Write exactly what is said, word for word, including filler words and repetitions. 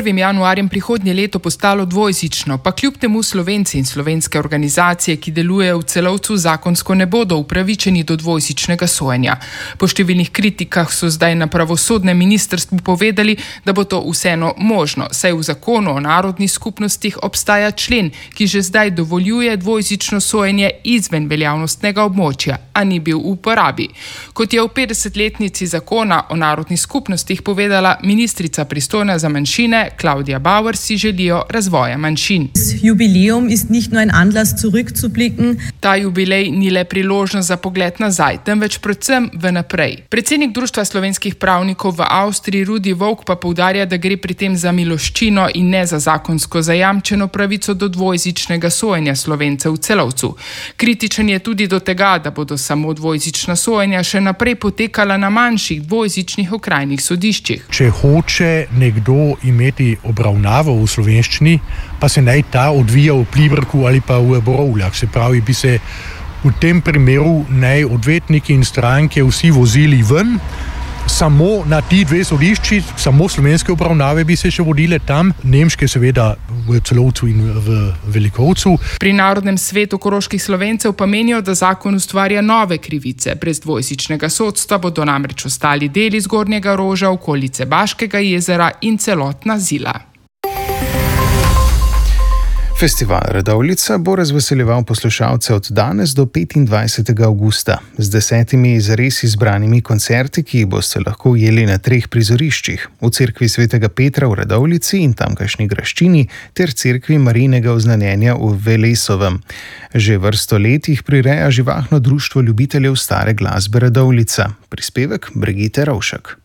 prvim januarjem prihodnje leto postalo dvojezično, pa kljub temu Slovenci in slovenske organizacije, ki delujejo v Celovcu, zakonsko ne bodo upravičeni do dvojezičnega sojenja. Po številnih kritikah so zdaj na pravosodnem ministrstvu povedali, da bo to vseeno možno, saj v zakonu o narodnih skupnostih obstaja člen, ki že zdaj dovoljuje dvojezično sojenje izven veljavnostnega območja, a ni bil v uporabi. Kot je v petdesetletnici zakona o narodnih skupnostih povedala ministrica pristojna za manjšine Klaudija Bauer, si želijo razvoja manjšin. Jubileum ist nicht nur ein Anlass zurückzublicken. Ta jubilej ni le priložnost za pogled nazaj, temveč predvsem v naprej. Predsednik Društva slovenskih pravnikov v Avstriji Rudi Volk pa poudarja, da gre pri tem za miloščino in ne za zakonsko zajamčeno pravico do dvojezičnega sojenja Slovencev v Celovcu. Kritičen je tudi do tega, da bodo samo dvojezična sojenja še naprej potekala na manjših dvojezičnih okrajnih sodiščih. Če hoče nekdo imeti obravnavo v slovenščini, pa se naj ta odvija v Pliberku ali pa v Borovljah. Se pravi, bi se v tem primeru naj odvetniki in stranke vsi vozili ven, samo na ti dve sodišči, samo slovenske obravnave bi se še vodile tam, nemške seveda v Celovcu in v Velikovcu. Pri Narodnem svetu koroških Slovencev pa menijo, da zakon ustvarja nove krivice. Brez dvojezičnega sodstva bodo namreč ostali deli Zgornjega Roža, okolice Baškega jezera in celotna Zila. Festival Radovljica bo razveseljeval poslušalce od danes do petindvajsetega avgusta z desetimi zares izbranimi koncerti, ki jih boste lahko ujeli na treh prizoriščih: v cerkvi svetega Petra v Radovljici in tamkajšnji graščini ter cerkvi Marijinega oznanjenja v Velesovem. Že vrsto let jih prireja živahno društvo ljubiteljev stare glasbe Radovljica. Prispevek Brigite Rovšek.